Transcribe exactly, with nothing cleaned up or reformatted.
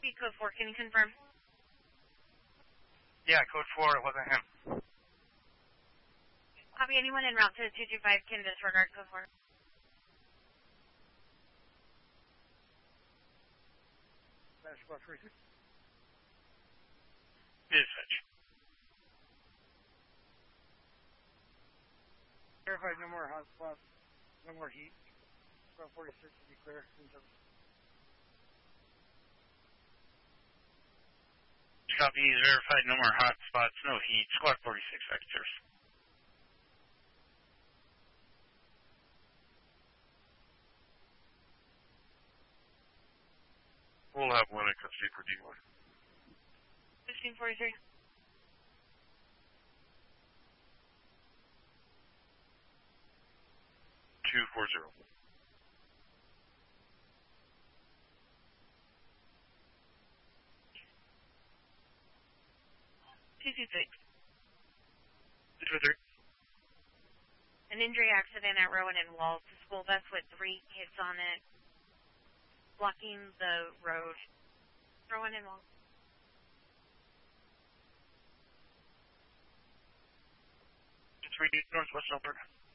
be code four. Can you confirm? Yeah, code four. It wasn't him. Copy. Anyone en route to two two five can disregard code four. Dispatch. Verified no more hot spots, no more heat. Squad forty-six to be clear. Copy. Verified no more hot spots, no heat. Squad forty-six vectors. We'll have one at custody for D one. fifteen forty-three. two four zero. two two six. two two three. An injury accident at Rowan and Walls. The school bus with three kids on it, blocking the road. Rowan and Walls. three Northwest Alberta.